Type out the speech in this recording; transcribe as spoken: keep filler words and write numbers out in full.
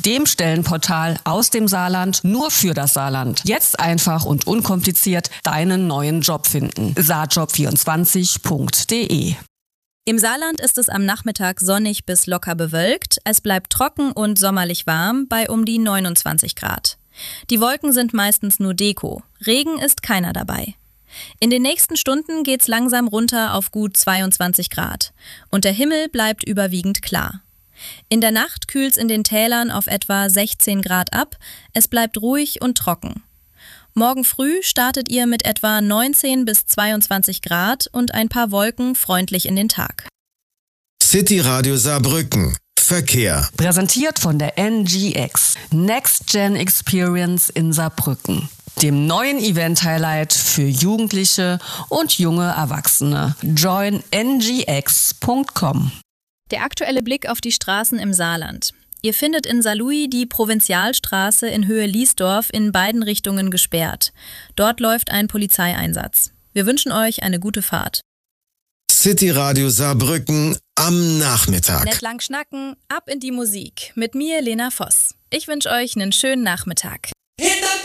dem Stellenportal aus dem Saarland nur für das Saarland. Jetzt einfach und unkompliziert deinen neuen Job finden. saarjob vierundzwanzig punkt de. Im Saarland ist es am Nachmittag sonnig bis locker bewölkt. Es bleibt trocken und sommerlich warm bei um die neunundzwanzig Grad. Die Wolken sind meistens nur Deko. Regen ist keiner dabei. In den nächsten Stunden geht's langsam runter auf gut zweiundzwanzig Grad. Und der Himmel bleibt überwiegend klar. In der Nacht kühlt's in den Tälern auf etwa sechzehn Grad ab. Es bleibt ruhig und trocken. Morgen früh startet ihr mit etwa neunzehn bis zweiundzwanzig Grad und ein paar Wolken freundlich in den Tag. City Radio Saarbrücken. Verkehr. Präsentiert von der N G X. Next Gen Experience in Saarbrücken. Dem neuen Event-Highlight für Jugendliche und junge Erwachsene. join n g x punkt com. Der aktuelle Blick auf die Straßen im Saarland. Ihr findet in Saarlouis die Provinzialstraße in Höhe Liesdorf in beiden Richtungen gesperrt. Dort läuft ein Polizeieinsatz. Wir wünschen euch eine gute Fahrt. City Radio Saarbrücken am Nachmittag. Nett lang schnacken, ab in die Musik. Mit mir, Lena Voss. Ich wünsche euch einen schönen Nachmittag.